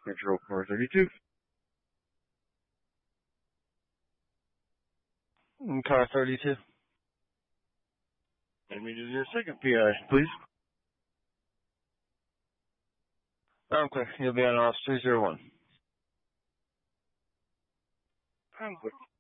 Control car 32. Car 32. Let me do your second PI, please. I'm clear. You'll be on off 301. I'm clear.